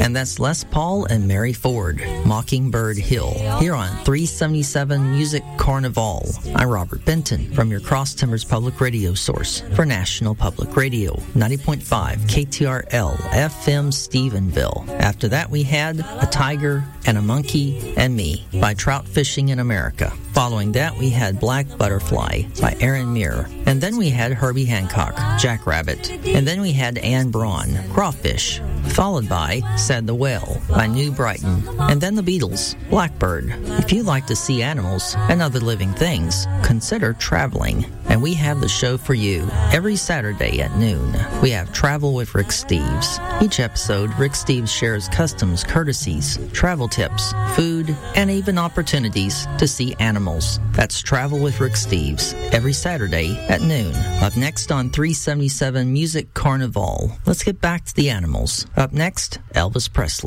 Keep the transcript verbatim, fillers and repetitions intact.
And that's Les Paul and Mary Ford, Mockingbird Hill, here on three seventy-seven Music Carnival. I'm Robert Benton from your Cross Timbers Public Radio source for National Public Radio, ninety point five K T R L F M Stephenville. After that, we had A Tiger and a Monkey and Me by Trout Fishing in America. Following that, we had Black Butterfly by Aaron Muir. And then we had Herbie Hancock, Jackrabbit. And then we had Anne Braun, Crawfish. Followed by Said the Whale by New Brighton. And then the Beatles, Blackbird. If you like to see animals and other living things, consider traveling. And we have the show for you every Saturday at noon. We have Travel with Rick Steves. Each episode, Rick Steves shares customs, courtesies, travel tips, food, and even opportunities to see animals. That's Travel with Rick Steves every Saturday at noon. Up next on three seventy-seven Music Carnival, let's get back to the animals. Up next, Elvis Presley.